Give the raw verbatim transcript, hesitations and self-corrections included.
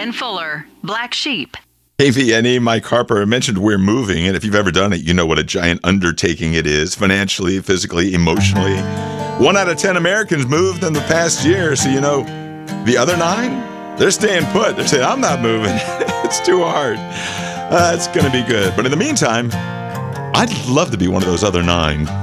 Ken Fuller, Black Sheep. K V N E, Mike Harper. I mentioned we're moving, and if you've ever done it, you know what a giant undertaking it is, financially, physically, emotionally. One out of ten Americans moved in the past year, so you know, the other nine, they're staying put. They're saying, I'm not moving. It's too hard. Uh, it's going to be good. But in the meantime, I'd love to be one of those other nine.